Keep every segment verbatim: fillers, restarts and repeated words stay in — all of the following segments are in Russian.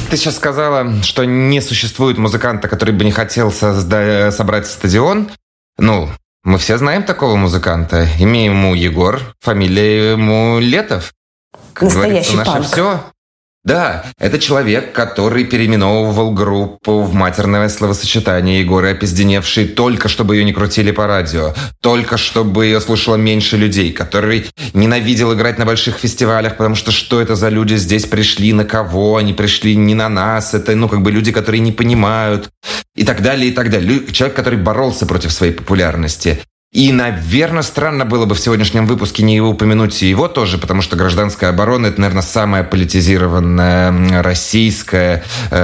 ты сейчас сказала, что не существует музыканта, который бы не хотел созда- собрать стадион. Ну, мы все знаем такого музыканта. Имя ему Егор, фамилия ему Летов. Как настоящий говорится, наше панк. все. Да, это человек, который переименовывал группу в матерное словосочетание Егоры Опизденевшей только чтобы ее не крутили по радио, только чтобы ее слушало меньше людей, который ненавидел играть на больших фестивалях, потому что что это за люди здесь пришли, на кого, они пришли не на нас, это, ну, как бы люди, которые не понимают, и так далее, и так далее. Человек, который боролся против своей популярности. И, наверное, странно было бы в сегодняшнем выпуске не его упомянуть и его тоже, потому что «Гражданская оборона» — это, наверное, самая политизированная российская,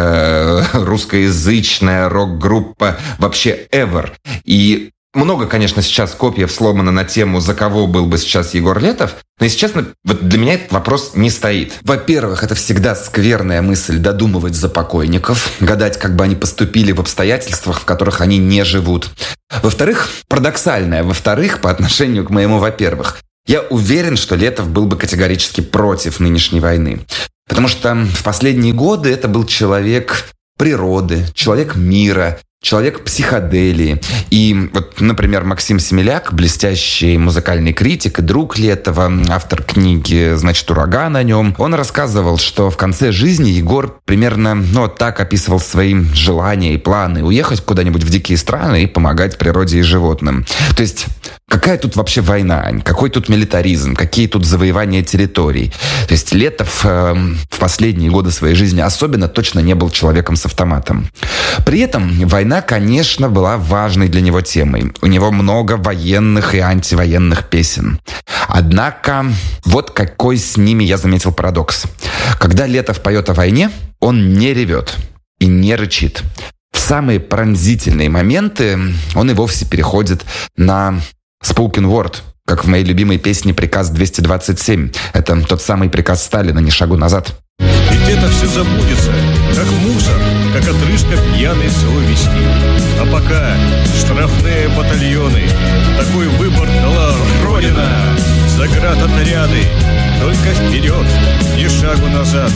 э, русскоязычная рок-группа вообще ever. И много, конечно, сейчас копьев сломано на тему, за кого был бы сейчас Егор Летов, но, если честно, вот для меня этот вопрос не стоит. Во-первых, это всегда скверная мысль додумывать за покойников, гадать, как бы они поступили в обстоятельствах, в которых они не живут. Во-вторых, парадоксальное. Во-вторых, по отношению к моему во-первых, я уверен, что Летов был бы категорически против нынешней войны. Потому что в последние годы это был человек природы, человек мира, человек психоделии. И вот, например, Максим Семеляк, блестящий музыкальный критик и друг Летова, автор книги, значит, «Ураган» о нем, он рассказывал, что в конце жизни Егор примерно, ну, вот так описывал свои желания и планы: уехать куда-нибудь в дикие страны и помогать природе и животным. То есть, какая тут вообще война? Какой тут милитаризм? Какие тут завоевания территорий? То есть, Летов э, в последние годы своей жизни особенно точно не был человеком с автоматом. При этом война, конечно, была важной для него темой. У него много военных и антивоенных песен. Однако, вот какой с ними я заметил парадокс. Когда Летов поет о войне, он не ревет и не рычит. В самые пронзительные моменты он и вовсе переходит на spoken word, как в моей любимой песне «Приказ двести двадцать семь». Это тот самый приказ Сталина «Не шагу назад». Ведь это все забудется, как мусор, как отрыжка пьяной совести. А пока штрафные батальоны, такой выбор дала Родина. Заградотряды, только вперед, ни шагу назад.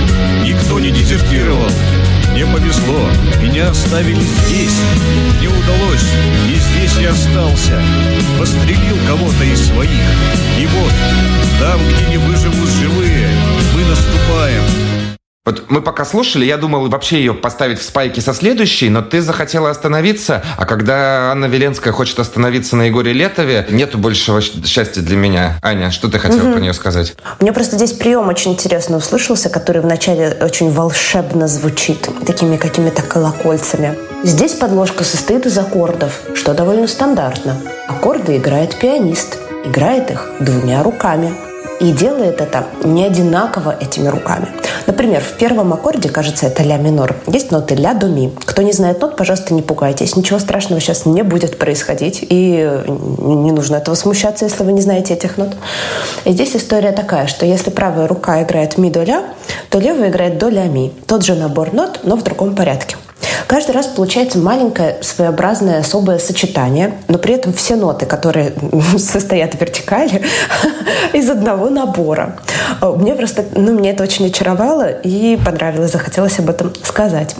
Никто не дезертировал, мне повезло, меня оставили здесь. Не удалось, и здесь я остался. Пострелил кого-то из своих. И вот, там, где не выживут живые, мы наступаем. Вот мы пока слушали, я думал вообще ее поставить в спайке со следующей, но ты захотела остановиться, а когда Анна Веленская хочет остановиться на Егоре Летове, нету большего счастья для меня. Аня, что ты хотела угу. про нее сказать? Мне просто здесь прием очень интересно услышался, который вначале очень волшебно звучит, такими какими-то колокольцами. Здесь подложка состоит из аккордов, что довольно стандартно. Аккорды играет пианист, играет их двумя руками. И делает это не одинаково этими руками. Например, в первом аккорде, кажется, это ля минор, есть ноты ля, до, ми. Кто не знает нот, пожалуйста, не пугайтесь. Ничего страшного сейчас не будет происходить. И не нужно этого смущаться, если вы не знаете этих нот. И здесь история такая, что если правая рука играет ми, до, ля, то левая играет до, ля, ми. Тот же набор нот, но в другом порядке. Каждый раз получается маленькое своеобразное особое сочетание, но при этом все ноты, которые состоят в вертикали, из одного набора. Мне просто, ну, мне это очень очаровало и понравилось, захотелось об этом сказать.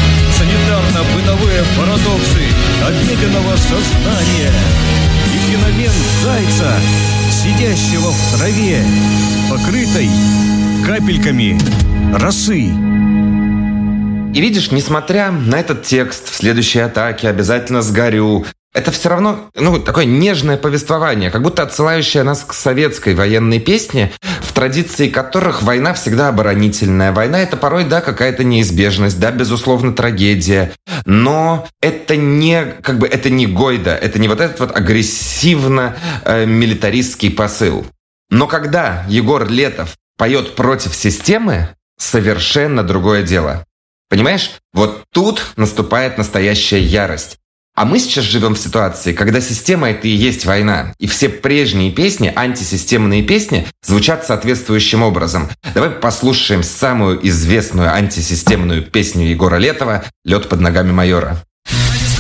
Санитарно-бытовые парадоксы обеденного сознания и феномен зайца, сидящего в траве, покрытой капельками росы. И видишь, несмотря на этот текст, в следующей атаке обязательно сгорю, это все равно, ну, такое нежное повествование, как будто отсылающее нас к советской военной песне, в традиции которых война всегда оборонительная. Война — это порой, да, какая-то неизбежность, да, безусловно, трагедия. Но это не, как бы, это не Гойда, это не вот этот вот агрессивно-милитаристский посыл. Но когда Егор Летов поет против системы, совершенно другое дело. Понимаешь? Вот тут наступает настоящая ярость. А мы сейчас живем в ситуации, когда система — это и есть война. И все прежние песни, антисистемные песни, звучат соответствующим образом. Давай послушаем самую известную антисистемную песню Егора Летова «Лед под ногами майора».